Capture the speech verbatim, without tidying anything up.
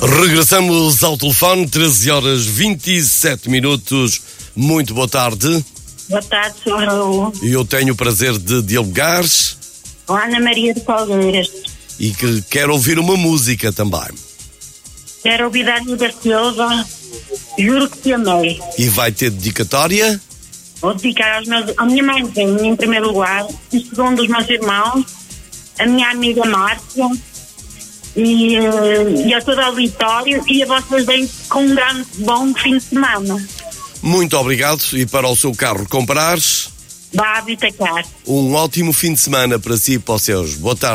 Regressamos ao telefone, treze horas vinte e sete minutos. Muito boa tarde. Boa tarde, senhor Raul. E eu tenho o prazer de dialogar. Com Ana Maria de Palmeiras. E que quero ouvir uma música também. Quero ouvir Dani da Silva, Juro que te amei. E vai ter dedicatória? Vou dedicar aos meus, à minha mãe, em primeiro lugar, em segundo, os meus irmãos, a minha amiga Márcia e, e a todo o auditório e a vocês bem com um grande bom fim de semana. Muito obrigado. E para o seu carro comprar, Vá a Vitacar. um ótimo fim de semana para si e para os seus. Boa tarde.